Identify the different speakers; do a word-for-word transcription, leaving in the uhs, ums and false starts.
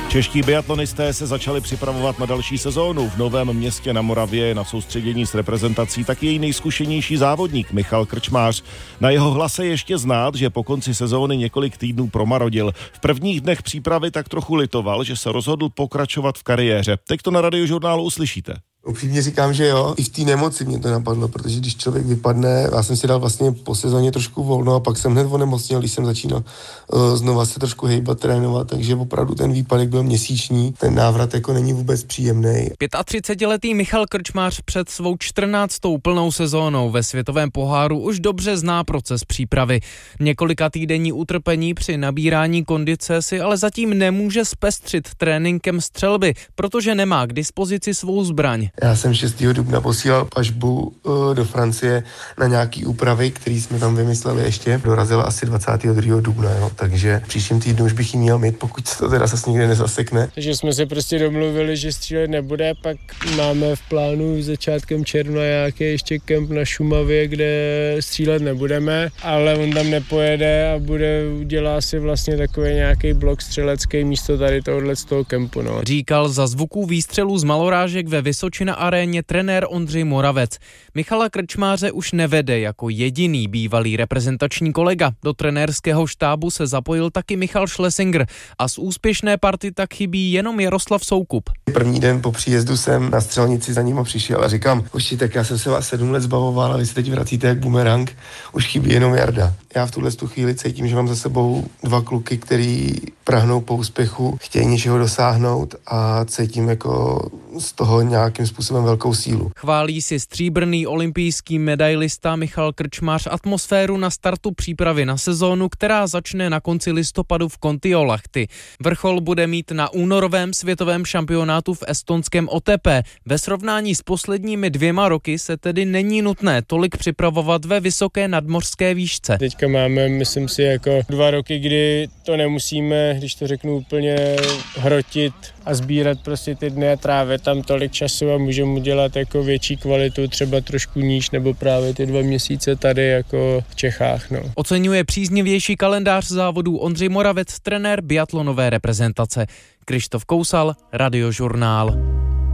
Speaker 1: Čeští biatlonisté se začali připravovat na další sezónu. V Novém Městě na Moravě na soustředění s reprezentací tak její nejzkušenější závodník Michal Krčmář. Na jeho hlase ještě znát, že po konci sezóny několik týdnů promarodil. V prvních dnech přípravy tak trochu litoval, že se rozhodl pokračovat v kariéře. Teď to na Radiožurnálu uslyšíte.
Speaker 2: Upřímně říkám, že jo, i v té nemoci mě to napadlo, protože když člověk vypadne, já jsem si dal vlastně po sezóně trošku volno a pak jsem hned onemocněl, když jsem začínal uh, znova se trošku hejbat, trénovat, takže opravdu ten výpadek byl měsíční, ten návrat jako není vůbec příjemný.
Speaker 3: třicetiletý Michal Krčmář před svou čtrnáctou plnou sezónou ve světovém poháru už dobře zná proces přípravy. Několika týdenní utrpení při nabírání kondice si ale zatím nemůže zpestřit tréninkem střelby, protože nemá k dispozici svou zbraň.
Speaker 2: Já jsem šestého dubna posílal pažbu uh, do Francie na nějaký úpravy, který jsme tam vymysleli ještě. Dorazila asi dvacátého druhého dubna, jo, takže příštím týdnu už bych ji měl mít, pokud se to teda zase nikdy nezasekne.
Speaker 4: Takže jsme se prostě domluvili, že střílet nebude, pak máme v plánu začátkem června nějaký ještě kemp na Šumavě, kde střílet nebudeme, ale on tam nepojede a bude, udělá si vlastně takový nějaký blok střelecký místo tady tohohle z toho kempu, no.
Speaker 3: Říkal za zvuků výstřelů z malorážek ve Vysočina aréně trenér Ondřej Moravec. Michala Krčmáře už nevede jako jediný bývalý reprezentační kolega. Do trenérského štábu se zapojil taky Michal Schlesinger a z úspěšné party tak chybí jenom Jaroslav Soukup.
Speaker 2: První den po příjezdu jsem na střelnici za ním přišel a říkám, hoši, tak já jsem se vás sedm let zbavoval a vy se teď vracíte jak bumerang, už chybí jenom Jarda. Já v tuhle chvíli cítím, že mám za sebou dva kluky, který prahnou po úspěchu, chtějí něčeho dosáhnout a cítím jako z toho nějakým způsobem velkou sílu.
Speaker 3: Chválí si stříbrný olympijský medailista Michal Krčmář atmosféru na startu přípravy na sezónu, která začne na konci listopadu v Kontiolahti. Vrchol bude mít na únorovém světovém šampionátu v estonském Otepé. Ve srovnání s posledními dvěma roky se tedy není nutné tolik připravovat ve vysoké nadmořské výšce.
Speaker 4: Teďka máme, myslím si, jako dva roky, kdy to nemusíme, když to řeknu úplně, hrotit a sbírat prostě ty dny a trávit tam tolik času a můžeme udělat jako větší kvalitu, třeba trošku níž, nebo právě ty dva měsíce tady jako v Čechách. No.
Speaker 3: Oceňuje příznivější kalendář závodů Ondřej Moravec, trenér biatlonové reprezentace. Krištof Kousal, Radiožurnál.